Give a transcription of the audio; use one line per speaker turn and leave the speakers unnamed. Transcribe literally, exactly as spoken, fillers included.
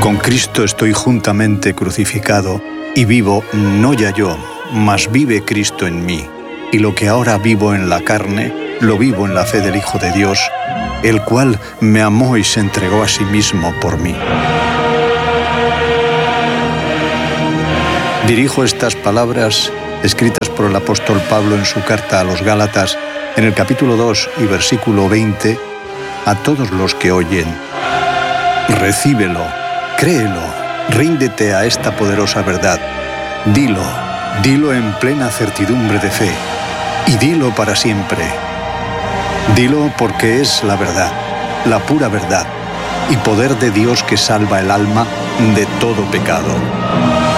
Con Cristo estoy juntamente crucificado, y vivo no ya yo, mas vive Cristo en mí. Y lo que ahora vivo en la carne, lo vivo en la fe del Hijo de Dios, el cual me amó y se entregó a sí mismo por mí. Dirijo estas palabras, escritas por el apóstol Pablo en su carta a los Gálatas, en el capítulo dos y versículo veinte, a todos los que oyen. Recíbelo, créelo, ríndete a esta poderosa verdad. Dilo, dilo en plena certidumbre de fe, y dilo para siempre. Dilo porque es la verdad, la pura verdad, y poder de Dios que salva el alma de todo pecado.